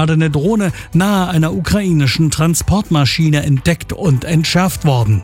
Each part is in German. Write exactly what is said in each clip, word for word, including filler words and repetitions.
geladene Drohne nahe einer ukrainischen Transportmaschine entdeckt und entschärft worden.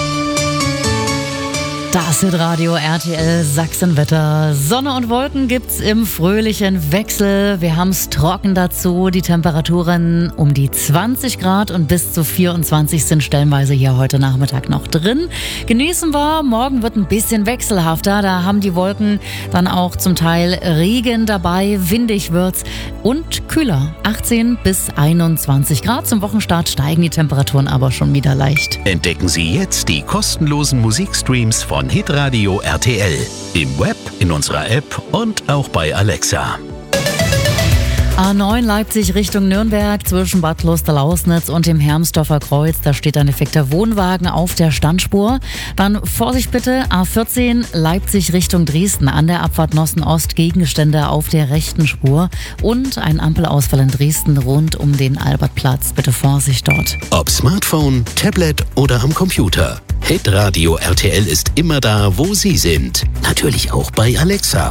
Das ist Radio R T L Sachsenwetter. Sonne und Wolken gibt's im fröhlichen Wechsel. Wir haben's trocken dazu. Die Temperaturen um die zwanzig Grad und bis zu vierundzwanzig sind stellenweise hier heute Nachmittag noch drin. Genießen wir. Morgen wird ein bisschen wechselhafter. Da haben die Wolken dann auch zum Teil Regen dabei. Windig wird's und kühler. achtzehn bis einundzwanzig Grad. Zum Wochenstart steigen die Temperaturen aber schon wieder leicht. Entdecken Sie jetzt die kostenlosen Musikstreams von Hitradio R T L. Im Web, in unserer App und auch bei Alexa. A neun Leipzig Richtung Nürnberg zwischen Bad Klosterlausnitz und dem Hermsdorfer Kreuz. Da steht ein defekter Wohnwagen auf der Standspur. Dann Vorsicht bitte, A vierzehn Leipzig Richtung Dresden an der Abfahrt Nossen-Ost, Gegenstände auf der rechten Spur und ein Ampelausfall in Dresden rund um den Albertplatz. Bitte Vorsicht dort. Ob Smartphone, Tablet oder am Computer. Hitradio R T L ist immer da, wo Sie sind. Natürlich auch bei Alexa.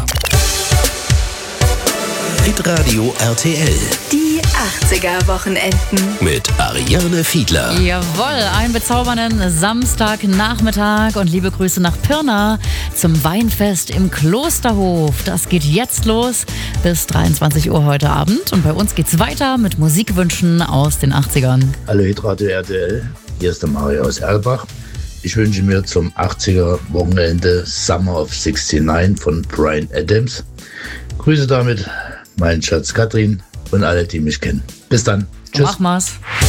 Hitradio R T L. Die achtziger-Wochenenden. Mit Ariane Fiedler. Jawohl, einen bezaubernden Samstagnachmittag und liebe Grüße nach Pirna zum Weinfest im Klosterhof. Das geht jetzt los bis dreiundzwanzig Uhr heute Abend. Und bei uns geht's weiter mit Musikwünschen aus den achtzigern. Hallo Hitradio R T L, hier ist der Mario aus Erlbach. Ich wünsche mir zum achtziger-Wochenende Summer of neunundsiebzig von Bryan Adams. Grüße damit meinen Schatz Katrin und alle, die mich kennen. Bis dann. Tschüss. Mach mal's.